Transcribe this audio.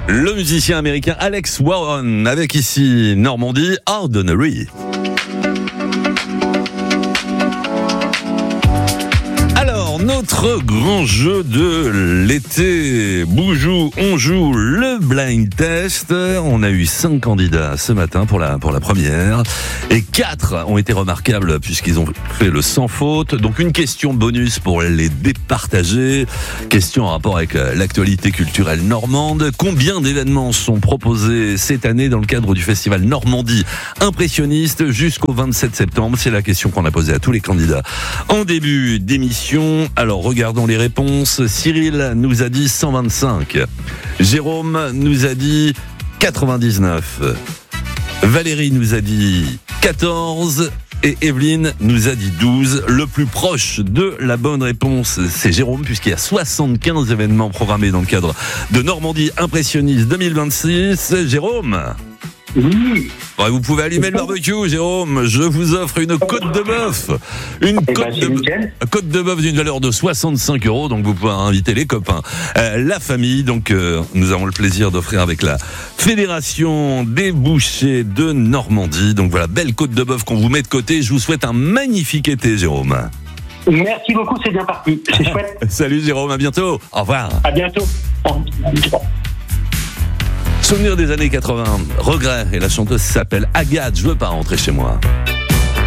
Le musicien américain Alex Warren avec ici Normandie, Ordinary. Notre grand jeu de l'été, Boujou, on joue le blind test. On a eu 5 candidats ce matin pour la première et 4 ont été remarquables puisqu'ils ont fait le sans faute. Donc une question bonus pour les départager. Question en rapport avec l'actualité culturelle normande. Combien d'événements sont proposés cette année dans le cadre du festival Normandie Impressionniste jusqu'au 27 septembre? C'est la question qu'on a posée à tous les candidats en début d'émission. Alors, regardons les réponses. Cyril nous a dit 125. Jérôme nous a dit 99. Valérie nous a dit 14. Et Evelyne nous a dit 12. Le plus proche de la bonne réponse, c'est Jérôme, puisqu'il y a 75 événements programmés dans le cadre de Normandie Impressionniste 2026. Jérôme? Oui. Ouais, vous pouvez allumer le barbecue, Jérôme. Je vous offre une côte de bœuf. Une côte de bœuf d'une valeur de 65 €. Donc vous pouvez inviter les copains, la famille. Donc nous avons le plaisir d'offrir avec la Fédération des bouchers de Normandie. Donc voilà, belle côte de bœuf qu'on vous met de côté. Je vous souhaite un magnifique été, Jérôme. Merci beaucoup, c'est bien parti. C'est chouette. Salut Jérôme, à bientôt. Au revoir. À bientôt. Souvenir des années 80, regret, et la chanteuse s'appelle Agathe, je veux pas rentrer chez moi.